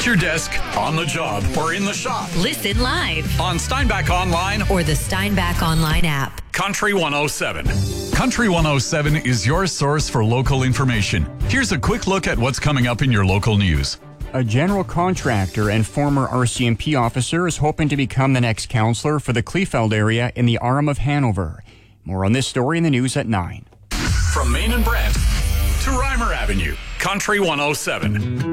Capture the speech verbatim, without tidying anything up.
At your desk, on the job, or in the shop. Listen live On Steinbach Online or the Steinbach Online app. Country one oh seven. Country one oh seven is your source for local information. Here's a quick look at what's coming up in your local news. A general contractor and former R C M P officer is hoping to become the next councillor for the Kleefeld area in the Arm of Hanover. More on this story in the news at nine. From Main and Brent to Reimer Avenue, Country one oh seven.